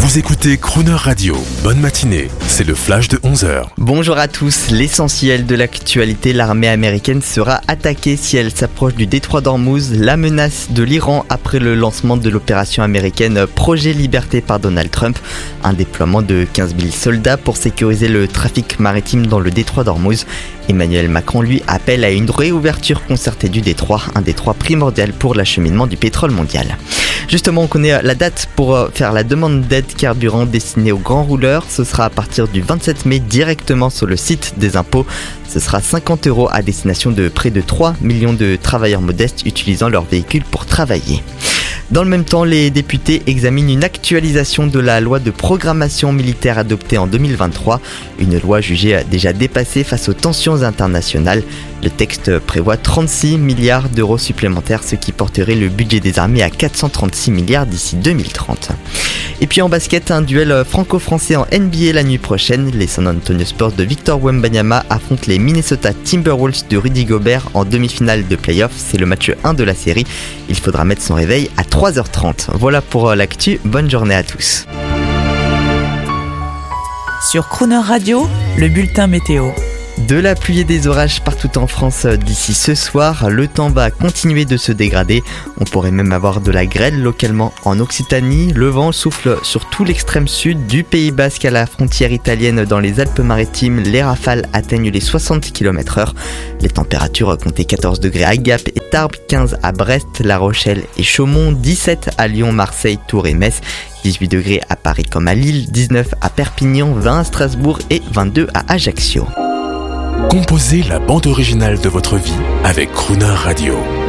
Vous écoutez Crooner Radio. Bonne matinée, c'est le flash de 11h. Bonjour à tous, l'essentiel de l'actualité, l'armée américaine sera attaquée si elle s'approche du détroit d'Ormuz, la menace de l'Iran après le lancement de l'opération américaine Projet Liberté par Donald Trump, un déploiement de 15 000 soldats pour sécuriser le trafic maritime dans le détroit d'Ormuz. Emmanuel Macron, lui, appelle à une réouverture concertée du détroit, un détroit primordial pour l'acheminement du pétrole mondial. Justement, on connaît la date pour faire la demande d'aide carburant destinée aux grands rouleurs. Ce sera à partir du 27 mai directement sur le site des impôts. Ce sera 50 € à destination de près de 3 millions de travailleurs modestes utilisant leur véhicule pour travailler. Dans le même temps, les députés examinent une actualisation de la loi de programmation militaire adoptée en 2023, une loi jugée déjà dépassée face aux tensions internationales. Le texte prévoit 36 milliards d'euros supplémentaires, ce qui porterait le budget des armées à 436 milliards d'ici 2030. Et puis en basket, un duel franco-français en NBA la nuit prochaine. Les San Antonio Spurs de Victor Wembanyama affrontent les Minnesota Timberwolves de Rudy Gobert en demi-finale de play-off. C'est le match 1 de la série. Il faudra mettre son réveil à 3h30. Voilà pour l'actu. Bonne journée à tous. Sur Crooner Radio, le bulletin météo. De la pluie et des orages partout en France d'ici ce soir. Le temps va continuer de se dégrader. On pourrait même avoir de la grêle localement en Occitanie. Le vent souffle sur tout l'extrême sud du Pays Basque à la frontière italienne dans les Alpes-Maritimes. Les rafales atteignent les 60 km/h. Les températures comptaient 14 degrés à Gap et Tarbes, 15 à Brest, La Rochelle et Chaumont, 17 à Lyon, Marseille, Tours et Metz, 18 degrés à Paris comme à Lille, 19 à Perpignan, 20 à Strasbourg et 22 à Ajaccio. Composez la bande originale de votre vie avec Crooner Radio.